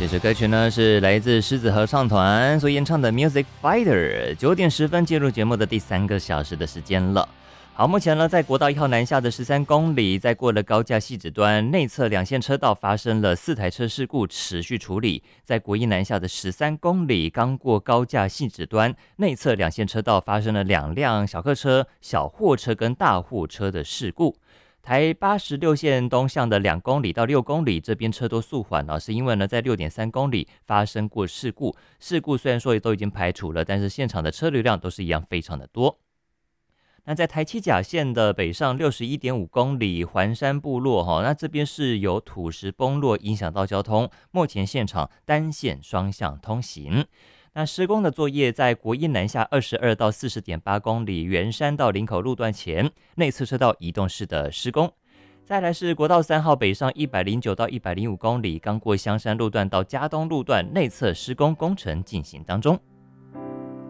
这首歌曲呢是来自狮子合唱团所演唱的 Music Fighter。9点10分进入节目的第3个小时的时间了。好，目前呢在国道1号南下的13公里，在过了高架汐止端内侧两线车道发生了4台车事故，持续处理。在国一南下的13公里，刚过高架汐止端内侧两线车道发生了2辆小客车、小货车跟大货车的事故。台86线东向的2公里到6公里，这边车多速缓是因为呢在6.3公里发生过事故。事故虽然说都已经排除了，但是现场的车流量都是一样非常的多。那在台七甲线的北上61.5公里环山部落那这边是有土石崩落影响到交通，目前现场单线双向通行。那施工的作业在国一南下22到40.8公里圆山到林口路段前，内侧车道移动式的施工。再来是国道3号北上109到105公里，刚过香山路段到嘉东路段内侧施工工程进行当中。